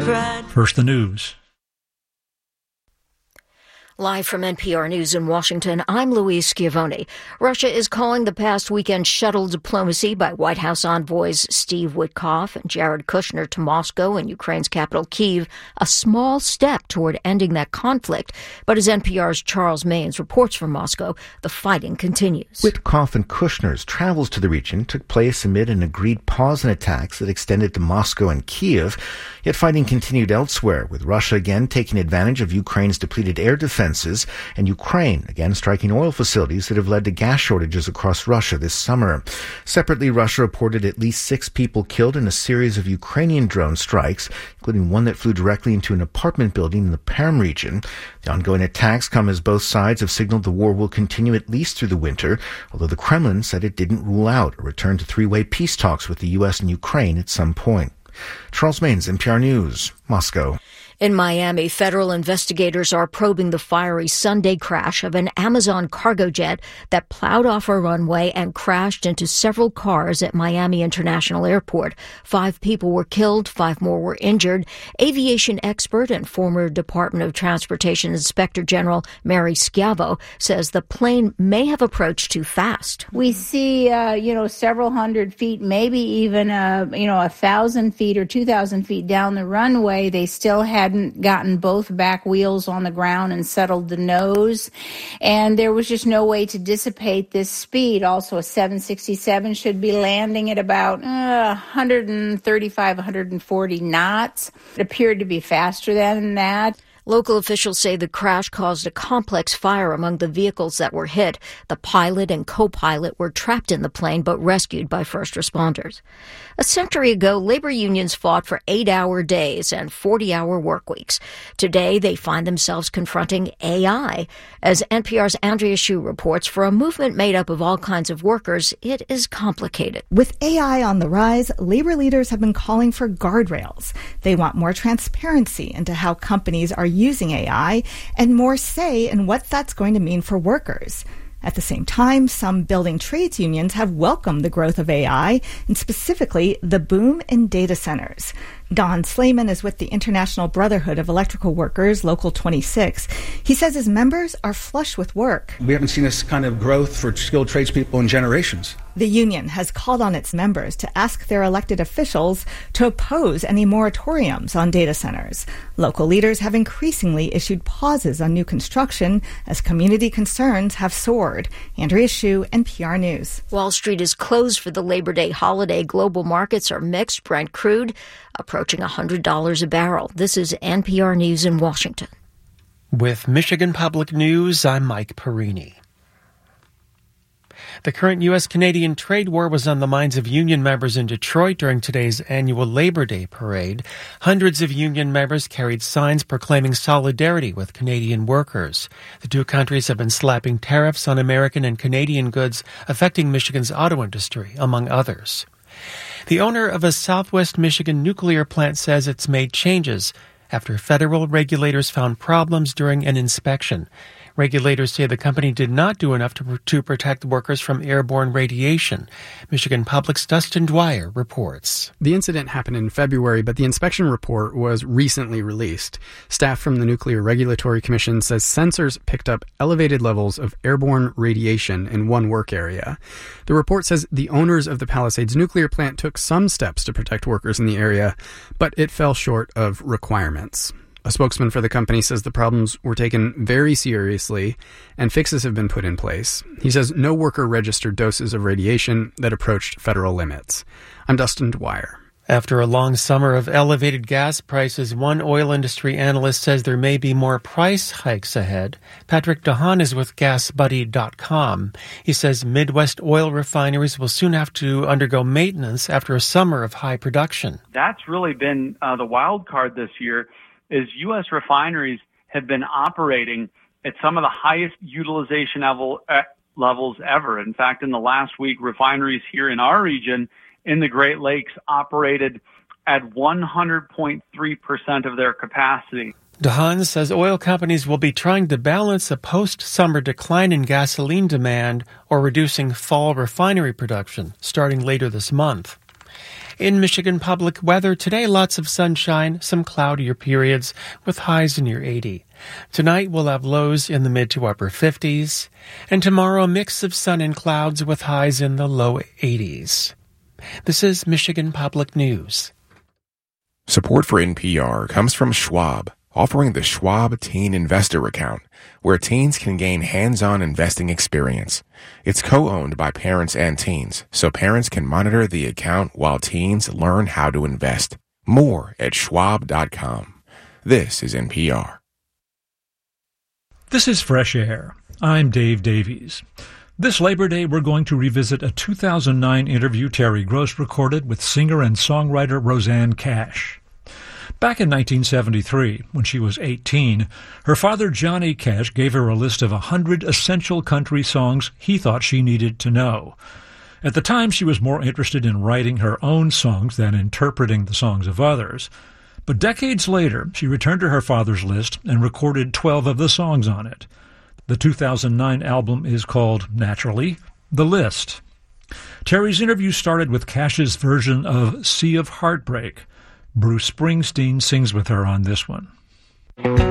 First, the news. Live from NPR News in Washington, I'm Louise Schiavone. Russia is calling the past weekend's shuttle diplomacy by White House envoys Steve Witkoff and Jared Kushner to Moscow and Ukraine's capital Kyiv a small step toward ending that conflict. But as NPR's Charles Maynes reports from Moscow, the fighting continues. Witkoff and Kushner's travels to the region took place amid an agreed pause in attacks that extended to Moscow and Kyiv, yet fighting continued elsewhere, with Russia again taking advantage of Ukraine's depleted air defenses and Ukraine again striking oil facilities that have led to gas shortages across Russia this summer. Separately, Russia reported at least 6 people killed in a series of Ukrainian drone strikes, including one that flew directly into an apartment building in the Perm region. The ongoing attacks come as both sides have signaled the war will continue at least through the winter, although the Kremlin said it didn't rule out a return to 3-way peace talks with the U.S. and Ukraine at some point. Charles Maynes, NPR News, Moscow. In Miami, federal investigators are probing the fiery Sunday crash of an Amazon cargo jet that plowed off a runway and crashed into several cars at Miami International Airport. 5 people were killed, 5 more were injured. Aviation expert and former Department of Transportation Inspector General Mary Schiavo says the plane may have approached too fast. We see, several hundred feet, maybe even, 1,000 feet or 2,000 feet down the runway. They still hadn't gotten both back wheels on the ground and settled the nose. And there was just no way to dissipate this speed. Also, a 767 should be landing at about 135, 140 knots. It appeared to be faster than that. Local officials say the crash caused a complex fire among the vehicles that were hit. The pilot and co-pilot were trapped in the plane but rescued by first responders. A century ago, labor unions fought for 8-hour days and 40-hour work weeks. Today, they find themselves confronting AI. As NPR's Andrea Hsu reports, for a movement made up of all kinds of workers, it is complicated. With AI on the rise, labor leaders have been calling for guardrails. They want more transparency into how companies are using AI and more say in what that's going to mean for workers. At the same time, some building trades unions have welcomed the growth of AI, and specifically the boom in data centers. Don Slayman is with the International Brotherhood of Electrical Workers, Local 26. He says his members are flush with work. We haven't seen this kind of growth for skilled tradespeople in generations. The union has called on its members to ask their elected officials to oppose any moratoriums on data centers. Local leaders have increasingly issued pauses on new construction as community concerns have soared. Andrea Hsu, NPR News. Wall Street is closed for the Labor Day holiday. Global markets are mixed. Brent crude approaching $100 a barrel. This is NPR News in Washington. With Michigan Public News, I'm Mike Perini. The current U.S.-Canadian trade war was on the minds of union members in Detroit during today's annual Labor Day parade. Hundreds of union members carried signs proclaiming solidarity with Canadian workers. The two countries have been slapping tariffs on American and Canadian goods, affecting Michigan's auto industry, among others. The owner of a Southwest Michigan nuclear plant says it's made changes after federal regulators found problems during an inspection. Regulators say the company did not do enough to protect workers from airborne radiation. Michigan Public's Dustin Dwyer reports. The incident happened in February, but the inspection report was recently released. Staff from the Nuclear Regulatory Commission says sensors picked up elevated levels of airborne radiation in one work area. The report says the owners of the Palisades nuclear plant took some steps to protect workers in the area, but it fell short of requirements. A spokesman for the company says the problems were taken very seriously and fixes have been put in place. He says no worker registered doses of radiation that approached federal limits. I'm Dustin Dwyer. After a long summer of elevated gas prices, one oil industry analyst says there may be more price hikes ahead. Patrick DeHaan is with GasBuddy.com. He says Midwest oil refineries will soon have to undergo maintenance after a summer of high production. That's really been the wild card this year. Is U.S. refineries have been operating at some of the highest utilization levels ever. In fact, in the last week, refineries here in our region in the Great Lakes operated at 100.3% of their capacity. DeHaan says oil companies will be trying to balance a post-summer decline in gasoline demand or reducing fall refinery production starting later this month. In Michigan Public weather, today lots of sunshine, some cloudier periods with highs near 80. Tonight we'll have lows in the mid to upper 50s, and tomorrow a mix of sun and clouds with highs in the low 80s. This is Michigan Public News. Support for NPR comes from Schwab, offering the Schwab Teen Investor Account, where teens can gain hands-on investing experience. It's co-owned by parents and teens, so parents can monitor the account while teens learn how to invest. More at schwab.com. This is NPR. This is Fresh Air. I'm Dave Davies. This Labor Day, we're going to revisit a 2009 interview Terry Gross recorded with singer and songwriter Rosanne Cash. Back in 1973, when she was 18, her father Johnny Cash gave her a list of 100 essential country songs he thought she needed to know. At the time, she was more interested in writing her own songs than interpreting the songs of others. But decades later, she returned to her father's list and recorded 12 of the songs on it. The 2009 album is called, naturally, The List. Terry's interview started with Cash's version of Sea of Heartbreak. Bruce Springsteen sings with her on this one.